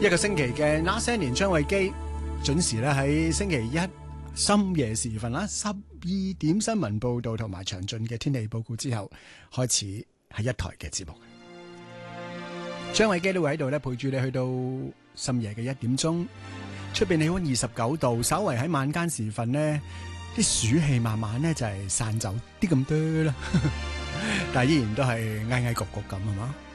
一個星期嘅那些年張衛基，準時咧喺星期一深夜時分啦，12點新聞報道同埋詳盡嘅天氣報告之後，開始係一台嘅節目。張衛基都會喺度咧陪住你去到深夜嘅1點鐘。出邊氣溫29度，稍為喺晚間時分呢啲暑氣慢慢咧就係散走啲咁多啦，但係依然都係翳翳焗焗咁係嘛。